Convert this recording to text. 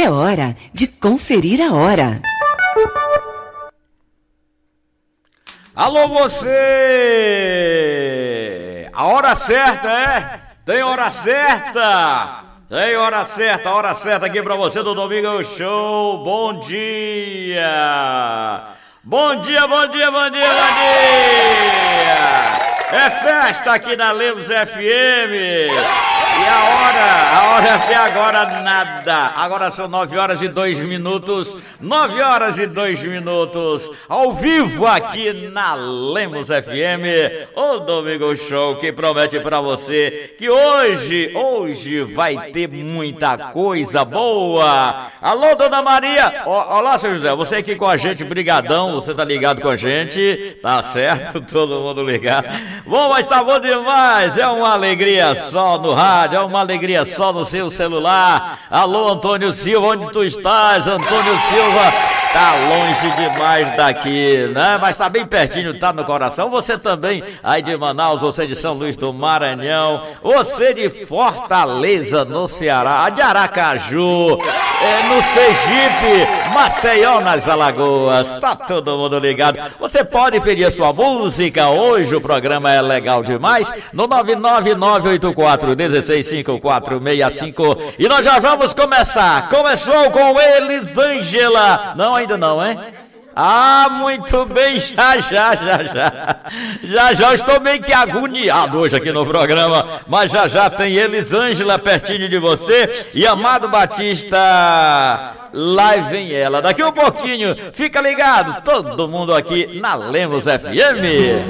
É hora de conferir a hora. Alô você! A hora certa, é? Tem hora certa! Tem hora certa, a hora certa aqui pra você do Domingo Show. Bom dia! Bom dia, bom dia, bom dia, bom dia! É festa aqui na Lemos FM! E a hora até agora nada. Agora são 9 horas e 2 minutos. 9 horas e 2 minutos. Ao vivo aqui na Lemos FM. O Domingo Show que promete pra você que hoje vai ter muita coisa boa. Alô, Dona Maria. Olá, seu José. Você aqui com a gente, brigadão. Você tá ligado com a gente? Tá certo, todo mundo ligado. Bom, mas tá bom demais. É uma alegria só no rádio. É uma alegria só no seu celular. Alô, Antônio Silva, onde tu estás? Antônio Silva tá longe demais daqui, né? Mas tá bem pertinho, tá no coração. Você também aí de Manaus, você de São Luís do Maranhão, você de Fortaleza, no Ceará, de Aracaju, no Sergipe, Maceió, nas Alagoas. Tá todo mundo ligado. Você pode pedir a sua música. Hoje o programa é legal demais. No 99984165465. E nós já vamos começar. Começou com Elisângela. Não, ainda não, hein? Ah, muito bem, já estou meio que agoniado hoje aqui no programa, mas já tem Elisângela pertinho de você e Amado Batista, lá vem ela, daqui um pouquinho, fica ligado, todo mundo aqui na Lemos FM.